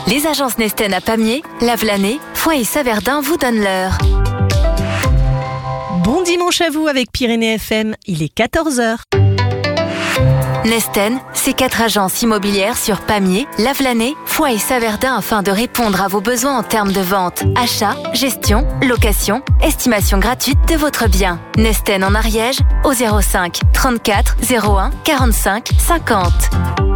Les agences Nesten à Pamiers, Lavelanet, Foix et Saverdun vous donnent l'heure. Bon dimanche à vous avec Pyrénées FM, il est 14h. Nesten, c'est 4 agences immobilières sur Pamiers, Lavelanet, Foix et Saverdun afin de répondre à vos besoins en termes de vente, achat, gestion, location, estimation gratuite de votre bien. Nesten en Ariège au 05 34 01 45 50.